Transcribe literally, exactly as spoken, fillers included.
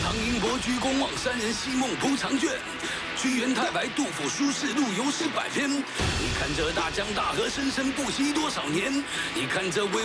苍鹰伯居公望山人西梦铺长卷，屈原太白杜甫书士路游诗百篇。你看这大江大河深深不息多少年，你看这巍